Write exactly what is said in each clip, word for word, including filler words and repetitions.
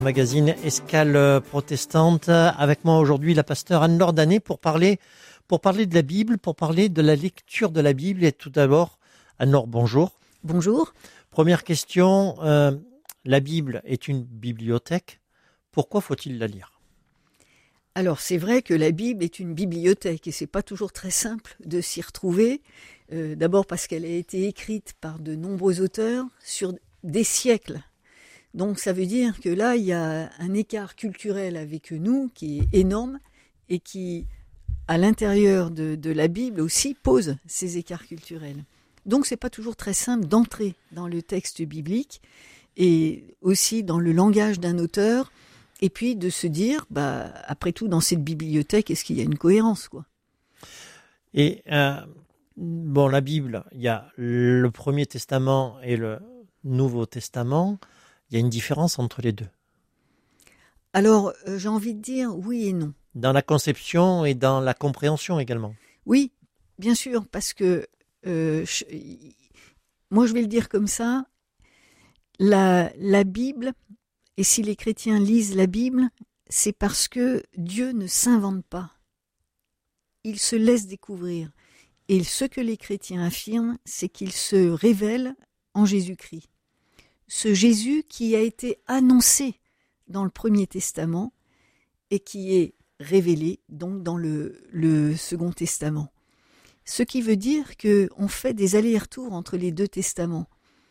Magazine Escale Protestante. Avec moi aujourd'hui la pasteure Anne-Laure Danet pour parler, pour parler de la Bible, pour parler de la lecture de la Bible. Et tout d'abord, Anne-Laure, bonjour. Bonjour. Première question, euh, la Bible est une bibliothèque. Pourquoi faut-il la lire ? Alors c'est vrai que la Bible est une bibliothèque et c'est pas toujours très simple de s'y retrouver. Euh, d'abord parce qu'elle a été écrite par de nombreux auteurs sur des siècles. Donc ça veut dire que là, il y a un écart culturel avec nous qui est énorme et qui, à l'intérieur de, de la Bible aussi, pose ces écarts culturels. Donc c'est pas toujours très simple d'entrer dans le texte biblique et aussi dans le langage d'un auteur et puis de se dire, bah, après tout, dans cette bibliothèque, est-ce qu'il y a une cohérence, quoi ? Et euh, bon, la Bible, il y a le Premier Testament et le Nouveau Testament. Il y a une différence entre les deux. Alors, euh, j'ai envie de dire oui et non. Dans la conception et dans la compréhension également. Oui, bien sûr, parce que, euh, je, moi je vais le dire comme ça, la, la Bible, et si les chrétiens lisent la Bible, c'est parce que Dieu ne s'invente pas. Il se laisse découvrir. Et ce que les chrétiens affirment, c'est qu'il se révèle en Jésus-Christ. Ce Jésus qui a été annoncé dans le Premier Testament et qui est révélé donc dans le, le Second Testament. Ce qui veut dire qu'on fait des allers-retours entre les deux testaments.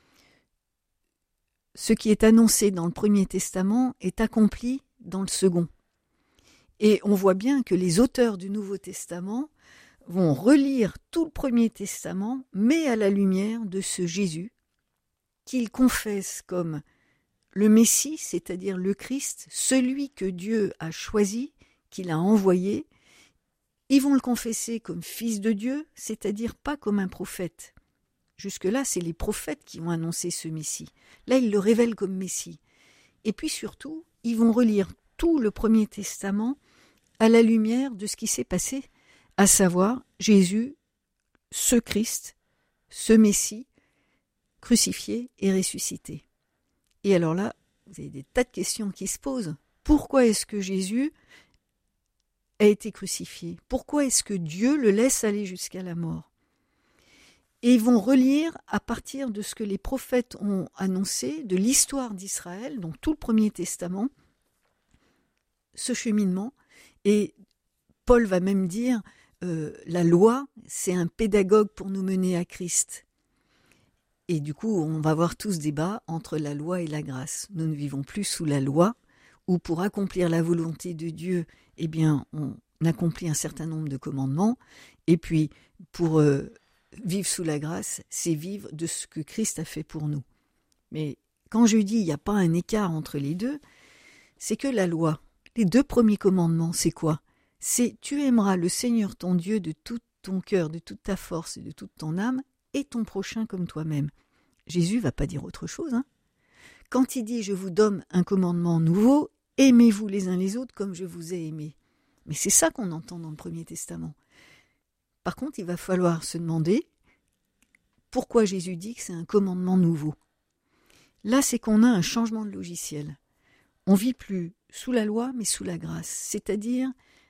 Ce qui est annoncé dans le Premier Testament est accompli dans le Second. Et on voit bien que les auteurs du Nouveau Testament vont relire tout le Premier Testament, mais à la lumière de ce Jésus qu'ils confessent comme le Messie, c'est-à-dire le Christ, celui que Dieu a choisi, qu'il a envoyé. Ils vont le confesser comme fils de Dieu, c'est-à-dire pas comme un prophète. Jusque-là, c'est les prophètes qui ont annoncé ce Messie. Là, ils le révèlent comme Messie. Et puis surtout, ils vont relire tout le Premier Testament à la lumière de ce qui s'est passé, à savoir Jésus, ce Christ, ce Messie, crucifié et ressuscité. Et alors là, vous avez des tas de questions qui se posent. Pourquoi est-ce que Jésus a été crucifié ? Pourquoi est-ce que Dieu le laisse aller jusqu'à la mort ? Et ils vont relire à partir de ce que les prophètes ont annoncé, de l'histoire d'Israël, donc tout le Premier Testament, ce cheminement. Et Paul va même dire, euh, la loi, c'est un pédagogue pour nous mener à Christ. Et du coup, on va avoir tout ce débat entre la loi et la grâce. Nous ne vivons plus sous la loi, où pour accomplir la volonté de Dieu, eh bien, on accomplit un certain nombre de commandements. Et puis, pour euh, vivre sous la grâce, c'est vivre de ce que Christ a fait pour nous. Mais quand je dis il n'y a pas un écart entre les deux, c'est que la loi, les deux premiers commandements, c'est quoi ? C'est « Tu aimeras le Seigneur ton Dieu de tout ton cœur, de toute ta force et de toute ton âme, et ton prochain comme toi-même. » Jésus ne va pas dire autre chose. Hein. Quand il dit « Je vous donne un commandement nouveau, aimez-vous les uns les autres comme je vous ai aimés. » Mais c'est ça qu'on entend dans le Premier Testament. Par contre, il va falloir se demander pourquoi Jésus dit que c'est un commandement nouveau. Là, c'est qu'on a un changement de logiciel. On ne vit plus sous la loi, mais sous la grâce. C'est-à-dire,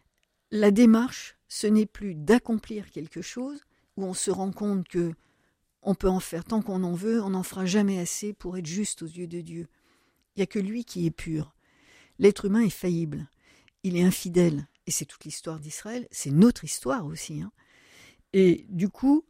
la démarche, ce n'est plus d'accomplir quelque chose où on se rend compte que on peut en faire tant qu'on en veut, on n'en fera jamais assez pour être juste aux yeux de Dieu. Il n'y a que lui qui est pur. L'être humain est faillible, il est infidèle, et c'est toute l'histoire d'Israël, c'est notre histoire aussi. Hein. Et du coup,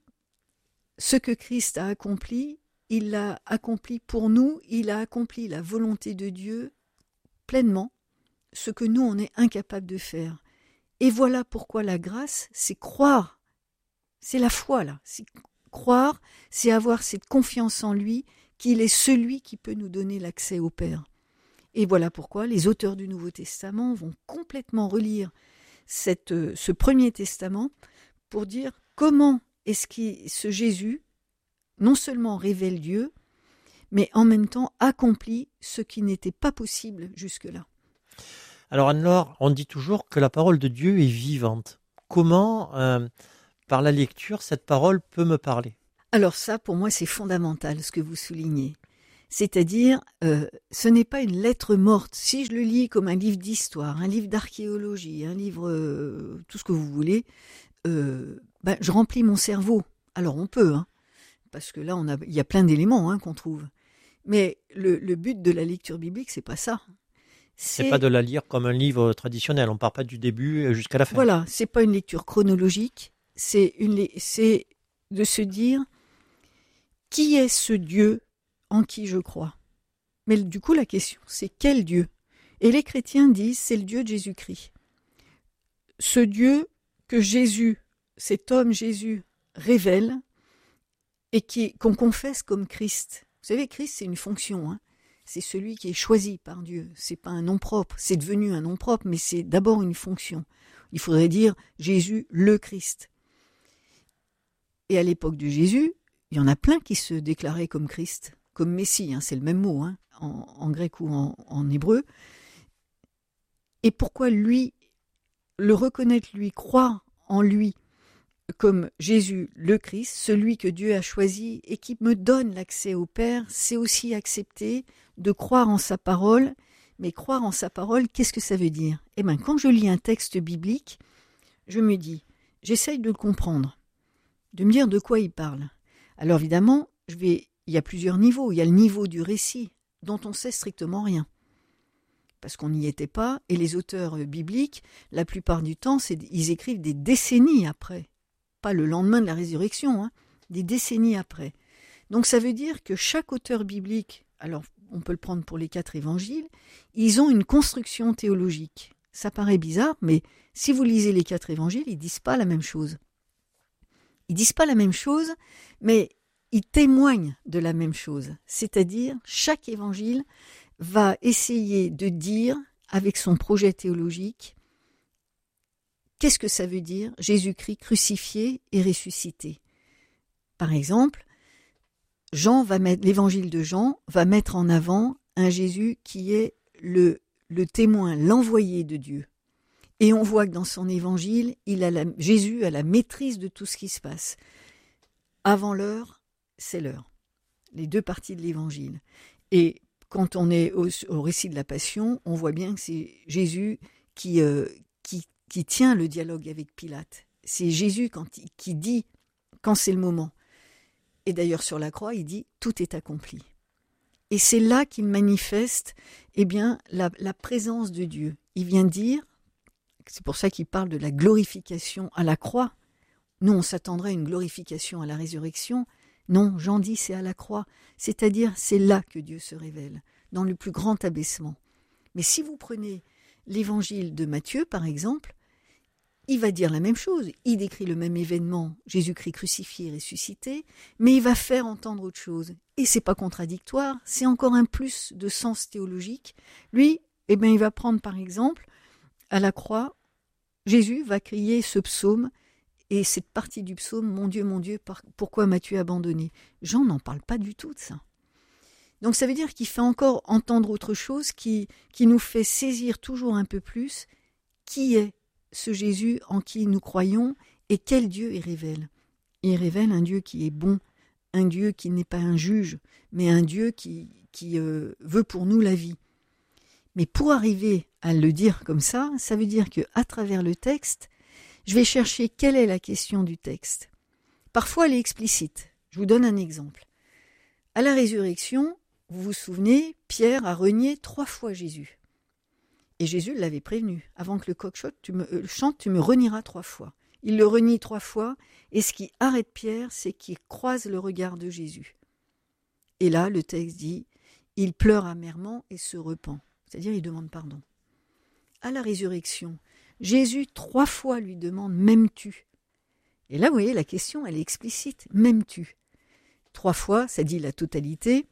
ce que Christ a accompli, il l'a accompli pour nous, il a accompli la volonté de Dieu pleinement, ce que nous, on est incapables de faire. Et voilà pourquoi la grâce, c'est croire. C'est la foi, là. C'est croire, c'est avoir cette confiance en lui, qu'il est celui qui peut nous donner l'accès au Père. Et voilà pourquoi les auteurs du Nouveau Testament vont complètement relire cette, ce Premier Testament pour dire comment est-ce que ce Jésus non seulement révèle Dieu, mais en même temps accomplit ce qui n'était pas possible jusque-là. Alors Anne-Laure, on dit toujours que la parole de Dieu est vivante. Comment, euh, par la lecture, cette parole peut me parler ? Alors ça, pour moi, c'est fondamental, ce que vous soulignez. C'est-à-dire, euh, ce n'est pas une lettre morte. Si je le lis comme un livre d'histoire, un livre d'archéologie, un livre, euh, tout ce que vous voulez, euh, ben, je remplis mon cerveau. Alors on peut, hein, parce que là, on a, il y a plein d'éléments hein, qu'on trouve. Mais le, le but de la lecture biblique, c'est pas ça. C'est, c'est pas de la lire comme un livre traditionnel. On part pas du début jusqu'à la fin. Voilà, c'est pas une lecture chronologique. C'est une, c'est de se dire qui est ce Dieu en qui je crois. Mais du coup, la question, c'est quel Dieu? Et les chrétiens disent, c'est le Dieu de Jésus-Christ. Ce Dieu que Jésus, cet homme Jésus, révèle et qui, qu'on confesse comme Christ. Vous savez, Christ, c'est une fonction. Hein. C'est celui qui est choisi par Dieu. C'est pas un nom propre. C'est devenu un nom propre, mais c'est d'abord une fonction. Il faudrait dire Jésus, le Christ. Et à l'époque de Jésus, il y en a plein qui se déclaraient comme Christ. Comme Messie, hein, c'est le même mot, hein, en, en grec ou en, en hébreu. Et pourquoi lui, le reconnaître lui, croire en lui comme Jésus le Christ, celui que Dieu a choisi et qui me donne l'accès au Père, c'est aussi accepter de croire en sa parole. Mais croire en sa parole, qu'est-ce que ça veut dire? Eh bien, quand je lis un texte biblique, je me dis, j'essaye de le comprendre, de me dire de quoi il parle. Alors évidemment, je vais... il y a plusieurs niveaux. Il y a le niveau du récit, dont on sait strictement rien. Parce qu'on n'y était pas, et les auteurs bibliques, la plupart du temps, c'est, ils écrivent des décennies après. Pas le lendemain de la résurrection, hein, des décennies après. Donc ça veut dire que chaque auteur biblique, alors on peut le prendre pour les quatre évangiles, ils ont une construction théologique. Ça paraît bizarre, mais si vous lisez les quatre évangiles, ils ne disent pas la même chose. Ils ne disent pas la même chose, mais ils témoignent de la même chose. C'est-à-dire, chaque évangile va essayer de dire, avec son projet théologique, qu'est-ce que ça veut dire Jésus-Christ crucifié et ressuscité. Par exemple, Jean va mettre, l'évangile de Jean va mettre en avant un Jésus qui est le, le témoin, l'envoyé de Dieu. Et on voit que dans son évangile, il a la, Jésus a la maîtrise de tout ce qui se passe. Avant l'heure, c'est l'heure. Les deux parties de l'évangile. Et quand on est au, au récit de la Passion, on voit bien que c'est Jésus qui, euh, qui, qui tient le dialogue avec Pilate. C'est Jésus quand, qui dit quand c'est le moment. Et d'ailleurs sur la croix, il dit « tout est accompli ». Et c'est là qu'il manifeste eh bien, la, la présence de Dieu. Il vient dire, c'est pour ça qu'il parle de la glorification à la croix. Nous, on s'attendrait à une glorification à la résurrection. Non, Jean dit c'est à la croix. C'est-à-dire, c'est là que Dieu se révèle, dans le plus grand abaissement. Mais si vous prenez l'évangile de Matthieu, par exemple, il va dire la même chose. Il décrit le même événement, Jésus-Christ crucifié et ressuscité, mais il va faire entendre autre chose. Et c'est pas contradictoire, c'est encore un plus de sens théologique. Lui, eh bien, il va prendre par exemple, à la croix, Jésus va crier ce psaume, et cette partie du psaume, « Mon Dieu, mon Dieu, pourquoi m'as-tu abandonné ?» Jean n'en parle pas du tout de ça. Donc ça veut dire qu'il fait encore entendre autre chose qui, qui nous fait saisir toujours un peu plus qui est ce Jésus en qui nous croyons et quel Dieu il révèle. Il révèle un Dieu qui est bon, un Dieu qui n'est pas un juge, mais un Dieu qui, qui euh, veut pour nous la vie. Mais pour arriver à le dire comme ça, ça veut dire qu'à travers le texte, je vais chercher quelle est la question du texte. Parfois, elle est explicite. Je vous donne un exemple. À la résurrection, vous vous souvenez, Pierre a renié trois fois Jésus. Et Jésus l'avait prévenu. Avant que le coq chante, tu me, euh, chante, tu me renieras trois fois. Il le renie trois fois, et ce qui arrête Pierre, c'est qu'il croise le regard de Jésus. Et là, le texte dit, il pleure amèrement et se repent. C'est-à-dire, il demande pardon. À la résurrection, Jésus, trois fois, lui demande « M'aimes-tu » Et là, vous voyez, la question, elle est explicite. « M'aimes-tu » Trois fois, ça dit la totalité.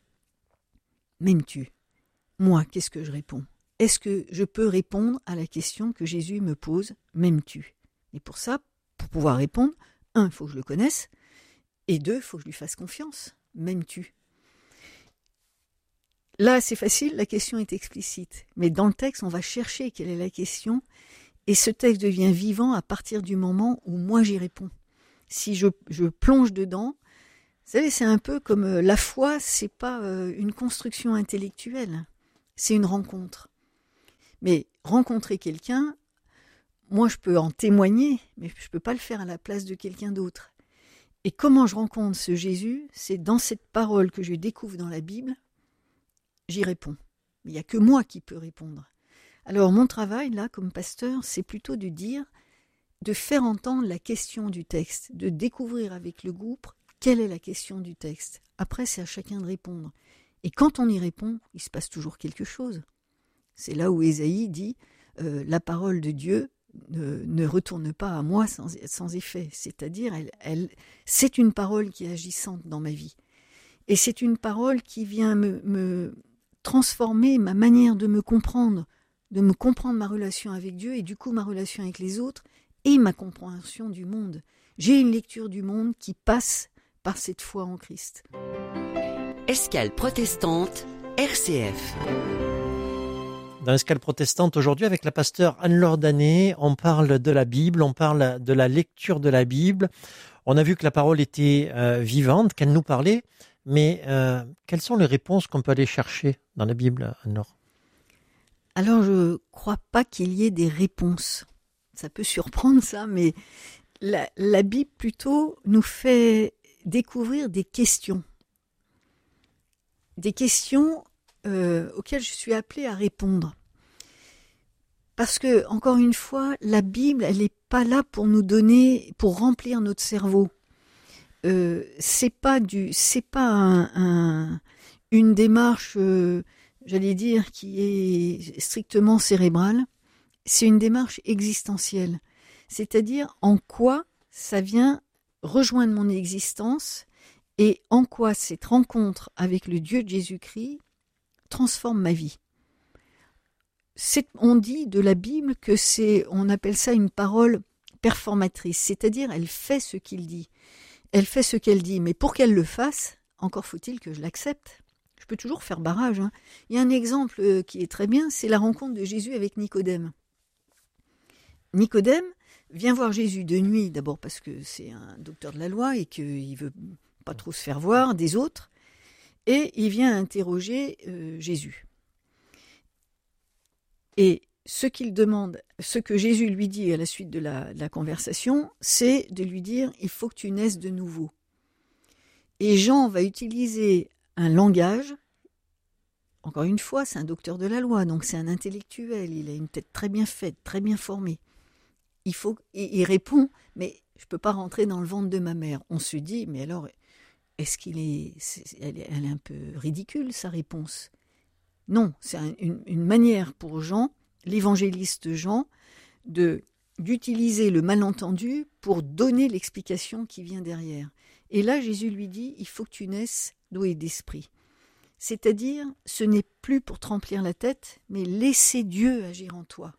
« M'aimes-tu » Moi, qu'est-ce que je réponds? Est-ce que je peux répondre à la question que Jésus me pose « M'aimes-tu » Et pour ça, pour pouvoir répondre, un, il faut que je le connaisse, et deux, il faut que je lui fasse confiance. « M'aimes-tu » Là, c'est facile, la question est explicite. Mais dans le texte, on va chercher quelle est la question. Et ce texte devient vivant à partir du moment où moi j'y réponds. Si je, je plonge dedans, Vous savez, c'est un peu comme euh, la foi, c'est pas euh, une construction intellectuelle, c'est une rencontre. Mais rencontrer quelqu'un, moi je peux en témoigner, mais je peux pas le faire à la place de quelqu'un d'autre. Et comment je rencontre ce Jésus, c'est dans cette parole que je découvre dans la Bible, j'y réponds. Il n'y a que moi qui peux répondre. Alors mon travail, là, comme pasteur, c'est plutôt de dire, de faire entendre la question du texte, de découvrir avec le groupe quelle est la question du texte. Après, c'est à chacun de répondre. Et quand on y répond, il se passe toujours quelque chose. C'est là où Ésaïe dit euh, « La parole de Dieu ne, ne retourne pas à moi sans, sans effet ». C'est-à-dire, elle, elle, c'est une parole qui est agissante dans ma vie. Et c'est une parole qui vient me, me transformer ma manière de me comprendre, de me comprendre ma relation avec Dieu et du coup ma relation avec les autres et ma compréhension du monde. J'ai une lecture du monde qui passe par cette foi en Christ. Escale protestante, R C F. Dans l'Escale protestante aujourd'hui, avec la pasteure Anne-Laure Danet, on parle de la Bible, on parle de la lecture de la Bible. On a vu que la parole était euh, vivante, qu'elle nous parlait, mais euh, quelles sont les réponses qu'on peut aller chercher dans la Bible, Anne-Laure ? Alors, je ne crois pas qu'il y ait des réponses. Ça peut surprendre ça, mais la, la Bible plutôt nous fait découvrir des questions. Des questions euh, auxquelles je suis appelée à répondre. Parce que, encore une fois, la Bible, elle n'est pas là pour nous donner, pour remplir notre cerveau. Euh, c'est pas du, c'est pas un, un, une démarche, euh, j'allais dire, qui est strictement cérébrale. C'est une démarche existentielle. C'est-à-dire en quoi ça vient rejoindre mon existence et en quoi cette rencontre avec le Dieu de Jésus-Christ transforme ma vie. C'est, on dit de la Bible que c'est, on appelle ça une parole performatrice, c'est-à-dire elle fait ce qu'il dit. Elle fait ce qu'elle dit, mais pour qu'elle le fasse, encore faut-il que je l'accepte. Je peux toujours faire barrage. Hein. Il y a un exemple qui est très bien, c'est la rencontre de Jésus avec Nicodème. Nicodème vient voir Jésus de nuit, d'abord parce que c'est un docteur de la loi et qu'il ne veut pas trop se faire voir des autres, et il vient interroger euh, Jésus. Et ce qu'il demande, ce que Jésus lui dit à la suite de la, de la conversation, c'est de lui dire « il faut que tu naisses de nouveau ». Et Jean va utiliser un langage, encore une fois, c'est un docteur de la loi, donc c'est un intellectuel, il a une tête très bien faite, très bien formée. Il, faut, il, il répond « mais je ne peux pas rentrer dans le ventre de ma mère ». On se dit « mais alors, est-ce qu'il est, c'est, elle, est, elle est un peu ridicule sa réponse ?» Non, c'est un, une, une manière pour Jean, l'évangéliste Jean, de, d'utiliser le malentendu pour donner l'explication qui vient derrière. Et là, Jésus lui dit, il faut que tu naisses d'eau et d'esprit. C'est-à-dire, ce n'est plus pour te remplir la tête, mais laisser Dieu agir en toi.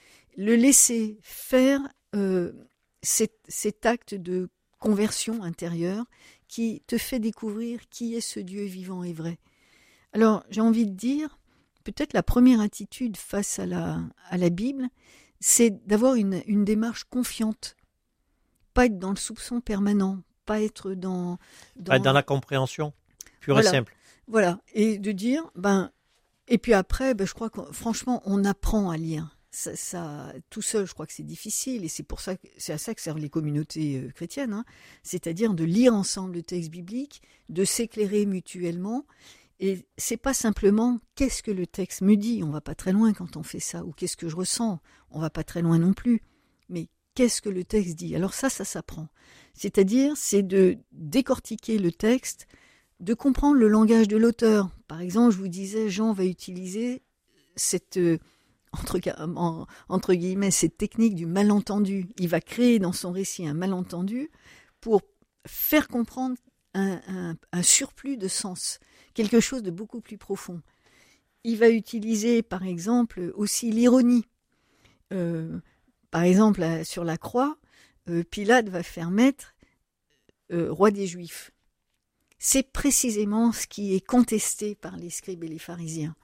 Le laisser faire euh, cet, cet acte de conversion intérieure qui te fait découvrir qui est ce Dieu vivant et vrai. Alors, j'ai envie de dire, peut-être la première attitude face à la, à la Bible, c'est d'avoir une, une démarche confiante. Pas être dans le soupçon permanent, pas être dans... dans... Pas être dans la compréhension, pure voilà, et simple. Voilà, et de dire, ben... Et puis après, ben, je crois que franchement, on apprend à lire. Ça, ça, tout seul, je crois que c'est difficile, et c'est pour ça, que, c'est à ça que servent les communautés euh, chrétiennes, hein, c'est-à-dire de lire ensemble le texte biblique, de s'éclairer mutuellement. Et c'est pas simplement qu'est-ce que le texte me dit, on va pas très loin quand on fait ça, ou qu'est-ce que je ressens, on va pas très loin non plus, mais qu'est-ce que le texte dit. Alors ça, ça s'apprend. C'est-à-dire, c'est de décortiquer le texte, de comprendre le langage de l'auteur. Par exemple, je vous disais, Jean va utiliser cette, euh, entre, en, entre guillemets, cette technique du malentendu. Il va créer dans son récit un malentendu pour faire comprendre un, un, un surplus de sens, quelque chose de beaucoup plus profond. Il va utiliser, par exemple, aussi l'ironie. Euh, par exemple, sur la croix, euh, Pilate va faire mettre euh, roi des Juifs. C'est précisément ce qui est contesté par les scribes et les pharisiens,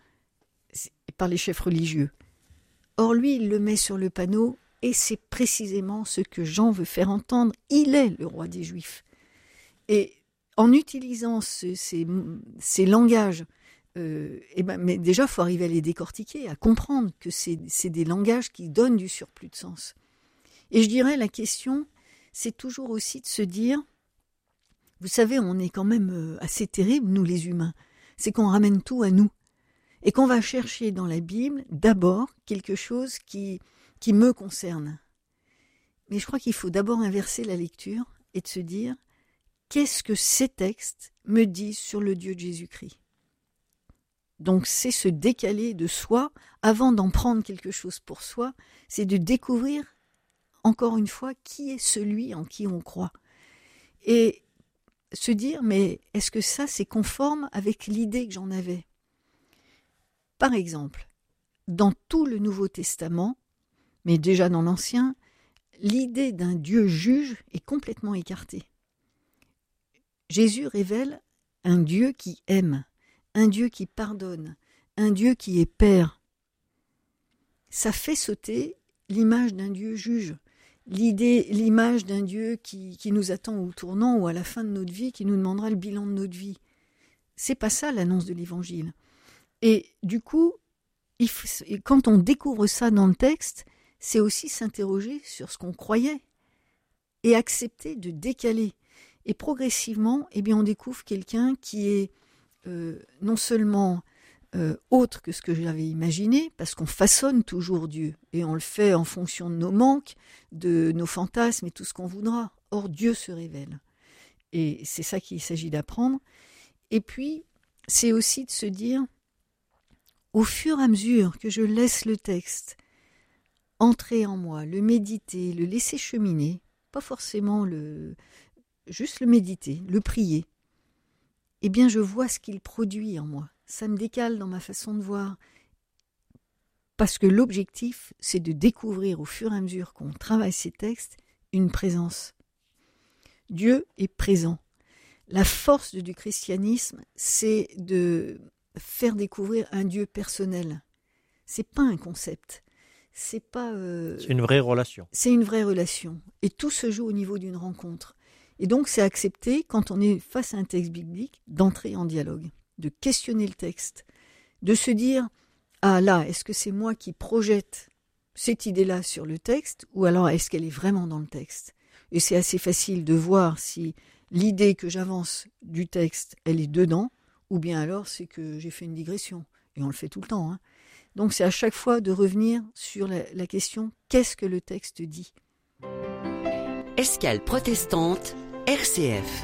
par les chefs religieux. Or, lui, il le met sur le panneau, et c'est précisément ce que Jean veut faire entendre. Il est le roi des Juifs. Et en utilisant ce, ces, ces langages, euh, eh ben, mais déjà, il faut arriver à les décortiquer, à comprendre que c'est, c'est des langages qui donnent du surplus de sens. Et je dirais, la question, c'est toujours aussi de se dire, vous savez, on est quand même assez terrible, nous les humains, c'est qu'on ramène tout à nous. Et qu'on va chercher dans la Bible, d'abord, quelque chose qui, qui me concerne. Mais je crois qu'il faut d'abord inverser la lecture et de se dire, qu'est-ce que ces textes me disent sur le Dieu de Jésus-Christ ? Donc c'est se décaler de soi, avant d'en prendre quelque chose pour soi, c'est de découvrir, encore une fois, qui est celui en qui on croit. Et se dire, mais est-ce que ça, c'est conforme avec l'idée que j'en avais ? Par exemple, dans tout le Nouveau Testament, mais déjà dans l'Ancien, l'idée d'un Dieu juge est complètement écartée. Jésus révèle un Dieu qui aime, un Dieu qui pardonne, un Dieu qui est Père. Ça fait sauter l'image d'un Dieu juge, l'idée, l'image d'un Dieu qui, qui nous attend au tournant ou à la fin de notre vie, qui nous demandera le bilan de notre vie. C'est pas ça l'annonce de l'Évangile. Et du coup, il faut, quand on découvre ça dans le texte, c'est aussi s'interroger sur ce qu'on croyait et accepter de décaler. Et progressivement, eh bien, on découvre quelqu'un qui est euh, non seulement euh, autre que ce que j'avais imaginé, parce qu'on façonne toujours Dieu, et on le fait en fonction de nos manques, de nos fantasmes et tout ce qu'on voudra. Or, Dieu se révèle. Et c'est ça qu'il s'agit d'apprendre. Et puis, c'est aussi de se dire, au fur et à mesure que je laisse le texte entrer en moi, le méditer, le laisser cheminer, pas forcément le, juste le méditer, le prier, eh bien je vois ce qu'il produit en moi. Ça me décale dans ma façon de voir. Parce que l'objectif, c'est de découvrir au fur et à mesure qu'on travaille ces textes, une présence. Dieu est présent. La force du christianisme, c'est de faire découvrir un Dieu personnel. C'est pas un concept. C'est pas. Euh, c'est une vraie relation. C'est une vraie relation. Et tout se joue au niveau d'une rencontre. Et donc, c'est accepter, quand on est face à un texte biblique, d'entrer en dialogue, de questionner le texte, de se dire, ah là, est-ce que c'est moi qui projette cette idée-là sur le texte, ou alors est-ce qu'elle est vraiment dans le texte ? Et c'est assez facile de voir si l'idée que j'avance du texte, elle est dedans, ou bien alors c'est que j'ai fait une digression. Et on le fait tout le temps. Hein. Donc c'est à chaque fois de revenir sur la, la question, qu'est-ce que le texte dit ? Escale protestante, R C F.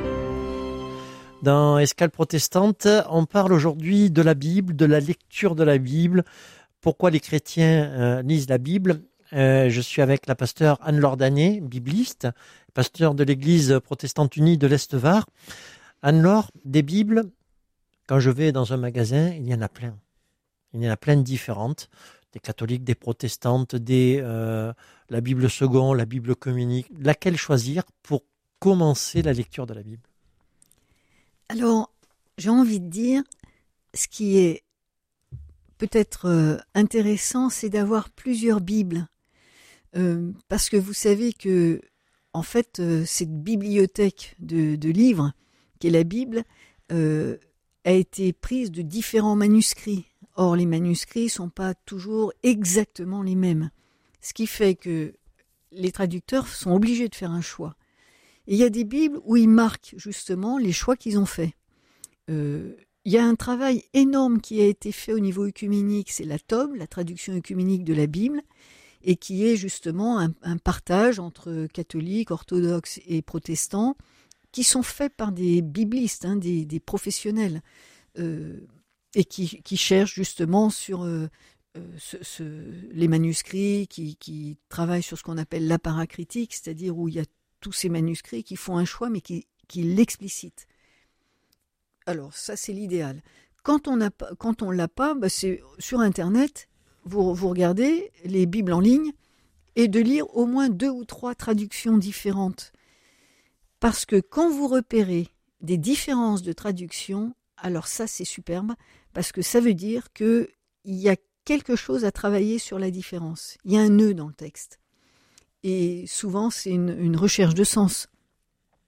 Dans Escale protestante, on parle aujourd'hui de la Bible, de la lecture de la Bible. Pourquoi les chrétiens euh, lisent la Bible ? euh, Je suis avec la pasteure Anne-Laure Danet, bibliste, pasteur de l'église protestante unie de l'Est-Var. Anne-Laure, des Bibles, quand je vais dans un magasin, il y en a plein. Il y en a plein de différentes, des catholiques, des protestantes, des, euh, la Bible seconde, la Bible communique. Laquelle choisir pour commencer la lecture de la Bible ? Alors, j'ai envie de dire, ce qui est peut-être euh, intéressant, c'est d'avoir plusieurs Bibles. Euh, parce que vous savez que, en fait, euh, cette bibliothèque de, de livres, qui est la Bible, euh, a été prise de différents manuscrits. Or, les manuscrits ne sont pas toujours exactement les mêmes. Ce qui fait que les traducteurs sont obligés de faire un choix. Et il y a des Bibles où ils marquent justement les choix qu'ils ont faits. Euh, il y a un travail énorme qui a été fait au niveau œcuménique, c'est la T O B, la traduction œcuménique de la Bible, et qui est justement un, un partage entre catholiques, orthodoxes et protestants, qui sont faits par des biblistes, hein, des, des professionnels, euh, et qui, qui cherchent justement sur euh, ce, ce, les manuscrits, qui, qui travaillent sur ce qu'on appelle l'apparat-critique, c'est-à-dire où il y a tous ces manuscrits qui font un choix, mais qui, qui l'explicitent. Alors, ça, c'est l'idéal. Quand on n'a pas, quand on l'a pas, bah c'est sur Internet, vous, vous regardez les Bibles en ligne, et de lire au moins deux ou trois traductions différentes. Parce que quand vous repérez des différences de traduction, alors ça, c'est superbe, parce que ça veut dire qu'il y a quelque chose à travailler sur la différence. Il y a un nœud dans le texte. Et souvent, c'est une, une recherche de sens.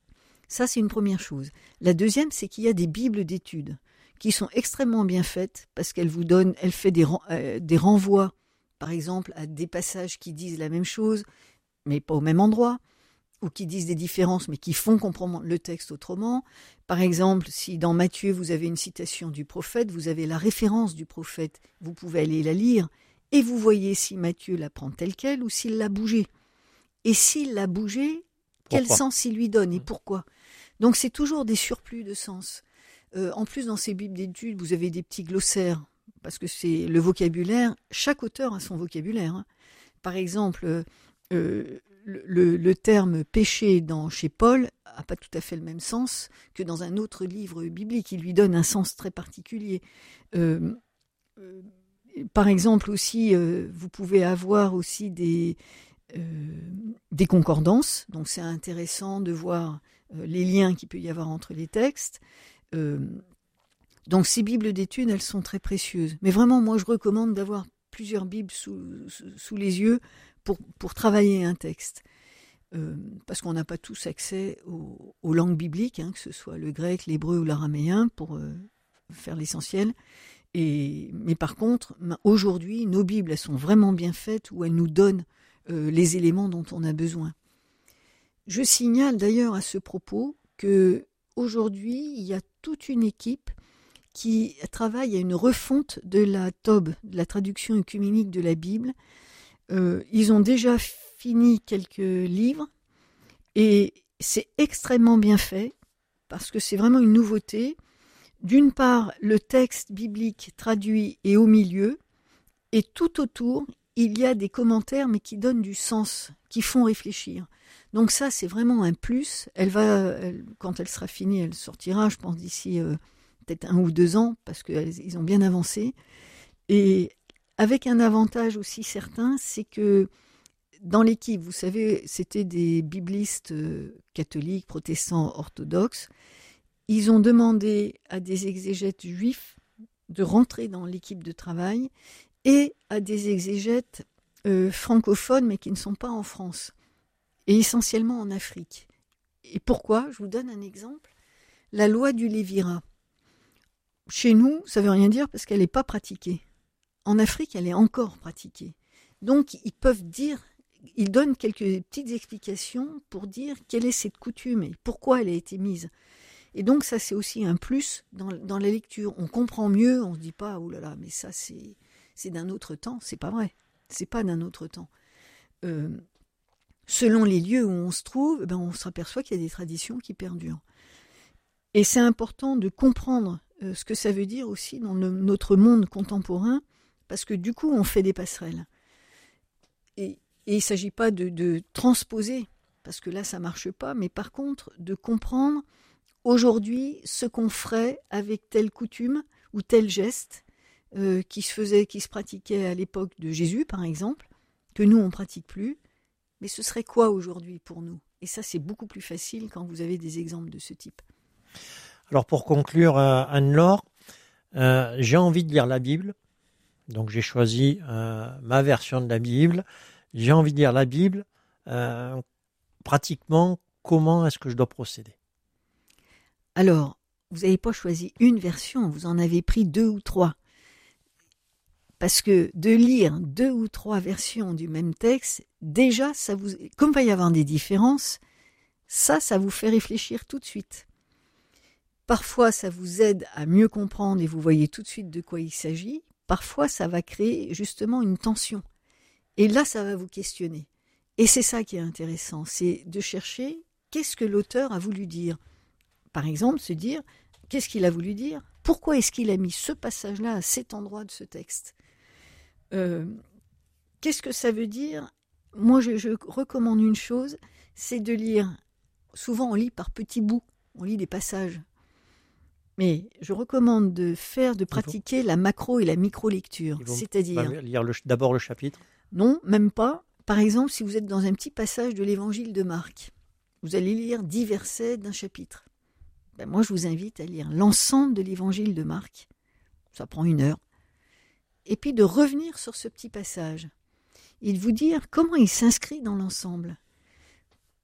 Ça, c'est une première chose. La deuxième, c'est qu'il y a des bibles d'études qui sont extrêmement bien faites parce qu'elles vous donnent, elles font des, euh, des renvois, par exemple, à des passages qui disent la même chose, mais pas au même endroit, ou qui disent des différences, mais qui font comprendre le texte autrement. Par exemple, si dans Matthieu, vous avez une citation du prophète, vous avez la référence du prophète, vous pouvez aller la lire, et vous voyez si Matthieu la prend telle qu'elle ou s'il l'a bougée. Et s'il l'a bougée, quel Pourquoi? sens il lui donne et pourquoi? Donc c'est toujours des surplus de sens. Euh, en plus, dans ces bibles d'études, vous avez des petits glossaires, parce que c'est le vocabulaire, chaque auteur a son vocabulaire. Hein. Par exemple, euh, le, le, le terme péché dans, chez Paul n'a pas tout à fait le même sens que dans un autre livre biblique. Il lui donne un sens très particulier. Euh, euh, par exemple aussi, euh, vous pouvez avoir aussi des, euh, des concordances. Donc c'est intéressant de voir euh, les liens qu'il peut y avoir entre les textes. Euh, donc ces bibles d'études, elles sont très précieuses. Mais vraiment, moi, je recommande d'avoir plusieurs bibles sous, sous, sous les yeux pour, pour travailler un texte. Euh, parce qu'on n'a pas tous accès aux, aux langues bibliques, hein, que ce soit le grec, l'hébreu ou l'araméen, pour euh, faire l'essentiel. Et, mais par contre, aujourd'hui, nos bibles, elles sont vraiment bien faites, où elles nous donnent euh, les éléments dont on a besoin. Je signale d'ailleurs à ce propos que aujourd'hui, il y a toute une équipe qui travaille à une refonte de la T O B, de la traduction œcuménique de la Bible. Euh, ils ont déjà fini quelques livres et c'est extrêmement bien fait parce que c'est vraiment une nouveauté. D'une part, le texte biblique traduit est au milieu et tout autour, il y a des commentaires mais qui donnent du sens, qui font réfléchir. Donc ça, c'est vraiment un plus. Elle va, elle, quand elle sera finie, elle sortira, je pense, d'ici euh, peut-être un ou deux ans, parce qu'ils ont bien avancé. Et avec un avantage aussi certain, c'est que dans l'équipe, vous savez, c'était des biblistes euh, catholiques, protestants, orthodoxes. Ils ont demandé à des exégètes juifs de rentrer dans l'équipe de travail et à des exégètes euh, francophones, mais qui ne sont pas en France. Et essentiellement en Afrique. Et pourquoi? Je vous donne un exemple. La loi du Lévirat. Chez nous, ça ne veut rien dire parce qu'elle n'est pas pratiquée. En Afrique, elle est encore pratiquée. Donc, ils peuvent dire, ils donnent quelques petites explications pour dire quelle est cette coutume et pourquoi elle a été mise. Et donc, ça, c'est aussi un plus dans, dans la lecture. On comprend mieux, on ne se dit pas, oh là là, mais ça, c'est, c'est d'un autre temps. C'est pas vrai. C'est pas d'un autre temps. Euh, Selon les lieux où on se trouve, ben on s'aperçoit qu'il y a des traditions qui perdurent. Et c'est important de comprendre euh, ce que ça veut dire aussi dans le, notre monde contemporain, parce que du coup, on fait des passerelles. Et, et il ne s'agit pas de, de transposer, parce que là, ça ne marche pas, mais par contre, de comprendre aujourd'hui ce qu'on ferait avec telle coutume ou tel geste euh, qui se faisait, qui se pratiquait à l'époque de Jésus, par exemple, que nous, on ne pratique plus. Mais ce serait quoi aujourd'hui pour nous? Et ça, c'est beaucoup plus facile quand vous avez des exemples de ce type. Alors pour conclure, euh, Anne-Laure, euh, j'ai envie de lire la Bible. Donc j'ai choisi euh, ma version de la Bible. J'ai envie de lire la Bible. Euh, pratiquement, comment est-ce que je dois procéder? Alors, vous n'avez pas choisi une version, vous en avez pris deux ou trois. Parce que de lire deux ou trois versions du même texte, déjà, ça vous, comme il va y avoir des différences, ça, ça vous fait réfléchir tout de suite. Parfois, ça vous aide à mieux comprendre et vous voyez tout de suite de quoi il s'agit. Parfois, ça va créer justement une tension. Et là, ça va vous questionner. Et c'est ça qui est intéressant, c'est de chercher qu'est-ce que l'auteur a voulu dire. Par exemple, se dire, qu'est-ce qu'il a voulu dire? Pourquoi est-ce qu'il a mis ce passage-là à cet endroit de ce texte? Euh, qu'est-ce que ça veut dire? Moi, je, je recommande une chose, c'est de lire. Souvent, on lit par petits bouts, on lit des passages. Mais je recommande de faire, de pratiquer la macro et la micro-lecture. C'est-à-dire lire le, d'abord le chapitre. Non, même pas. Par exemple, si vous êtes dans un petit passage de l'évangile de Marc, vous allez lire dix versets d'un chapitre. Ben moi, je vous invite à lire l'ensemble de l'évangile de Marc. Ça prend une heure. Et puis de revenir sur ce petit passage et de vous dire comment il s'inscrit dans l'ensemble.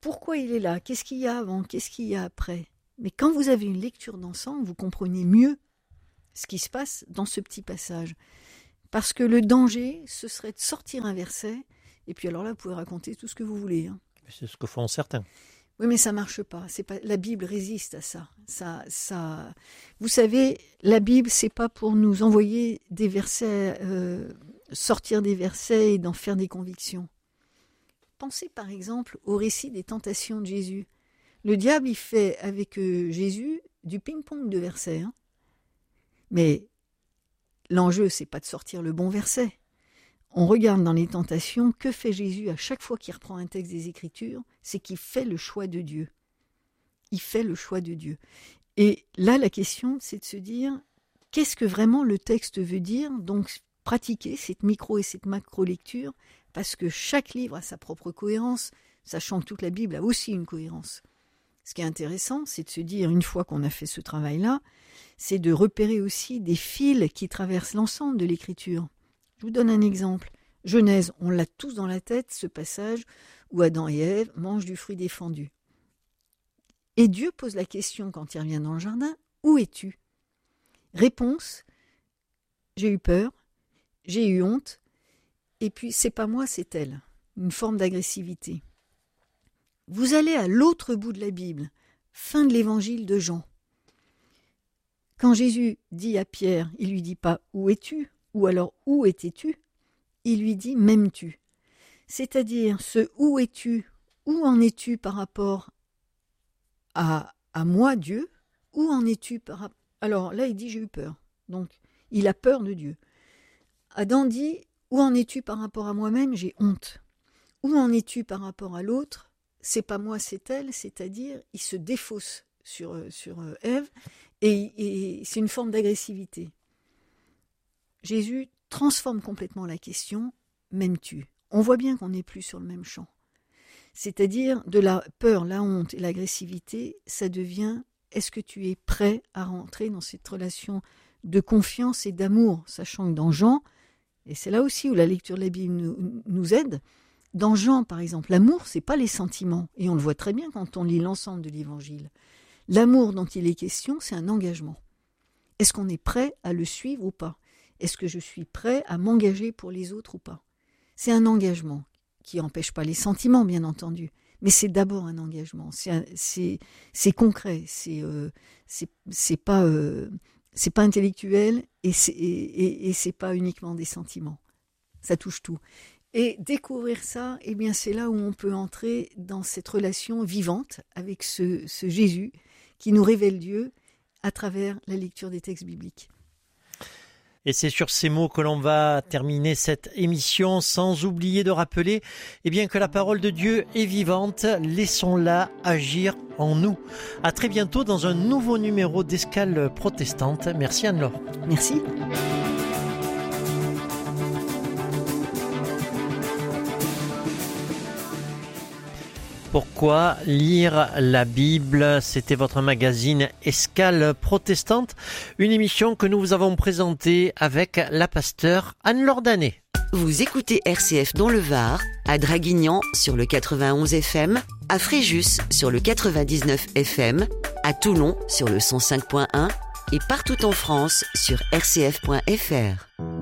pourquoi il est là, qu'est-ce qu'il y a avant, qu'est-ce qu'il y a après. Mais quand vous avez une lecture d'ensemble, vous comprenez mieux ce qui se passe dans ce petit passage. Parce que le danger, ce serait de sortir un verset, et puis alors là, vous pouvez raconter tout ce que vous voulez. Hein. C'est ce que font certains. Oui, mais ça ne marche pas. C'est pas. La Bible résiste à ça. ça, ça... Vous savez, la Bible, ce n'est pas pour nous envoyer des versets, euh, sortir des versets et d'en faire des convictions. Pensez par exemple au récit des tentations de Jésus. Le diable, il fait avec euh, Jésus du ping-pong de versets. Hein. Mais l'enjeu, c'est pas de sortir le bon verset. On regarde dans les tentations, que fait Jésus à chaque fois qu'il reprend un texte des Écritures? C'est qu'il fait le choix de Dieu. Il fait le choix de Dieu. Et là, la question, c'est de se dire, qu'est-ce que vraiment le texte veut dire? Donc, pratiquer cette micro et cette macro-lecture, parce que chaque livre a sa propre cohérence, sachant que toute la Bible a aussi une cohérence. Ce qui est intéressant, c'est de se dire, une fois qu'on a fait ce travail-là, c'est de repérer aussi des fils qui traversent l'ensemble de l'Écriture. Je vous donne un exemple. Genèse, on l'a tous dans la tête, ce passage où Adam et Ève mangent du fruit défendu. Et Dieu pose la question quand il revient dans le jardin, « Où es-tu » Réponse, « J'ai eu peur, j'ai eu honte, et puis c'est pas moi, c'est elle. » Une forme d'agressivité. Vous allez à l'autre bout de la Bible, fin de l'évangile de Jean. Quand Jésus dit à Pierre, il lui dit pas « Où es-tu » ou alors « Où étais-tu » il lui dit « M'aimes-tu » C'est-à-dire ce « Où es-tu » Où en es-tu par rapport à, à moi, Dieu? Où en es-tu par rapport... Alors là, il dit « J'ai eu peur ». Donc, il a peur de Dieu. Adam dit « Où en es-tu par rapport à moi-même? J'ai honte. » Où en es-tu par rapport à l'autre? C'est pas moi, c'est elle. C'est-à-dire, il se défausse sur, sur Ève et, et c'est une forme d'agressivité. Jésus transforme complètement la question « M'aimes-tu » On voit bien qu'on n'est plus sur le même champ. C'est-à-dire, de la peur, la honte et l'agressivité, ça devient « Est-ce que tu es prêt à rentrer dans cette relation de confiance et d'amour ?» Sachant que dans Jean, et c'est là aussi où la lecture de la Bible nous, nous aide, dans Jean, par exemple, l'amour, c'est pas les sentiments. Et on le voit très bien quand on lit l'ensemble de l'Évangile. L'amour dont il est question, c'est un engagement. Est-ce qu'on est prêt à le suivre ou pas? Est-ce que je suis prêt à m'engager pour les autres ou pas? C'est un engagement qui n'empêche pas les sentiments, bien entendu, mais c'est d'abord un engagement. C'est, un, c'est, c'est concret, c'est, euh, c'est, c'est, pas, euh, c'est pas intellectuel et c'est, et, et, et c'est pas uniquement des sentiments. Ça touche tout. Et découvrir ça, eh bien, c'est là où on peut entrer dans cette relation vivante avec ce, ce Jésus qui nous révèle Dieu à travers la lecture des textes bibliques. Et c'est sur ces mots que l'on va terminer cette émission, sans oublier de rappeler eh bien, que la parole de Dieu est vivante. Laissons-la agir en nous. À très bientôt dans un nouveau numéro d'Escale protestante. Merci Anne-Laure. Merci. Pourquoi lire la Bible? C'était votre magazine Escale protestante, une émission que nous vous avons présentée avec la pasteure Anne-Laure Danet. Vous écoutez R C F dans le Var, à Draguignan sur le quatre-vingt-onze F M, à Fréjus sur le quatre-vingt-dix-neuf F M, à Toulon sur le cent cinq point un et partout en France sur r c f point f r.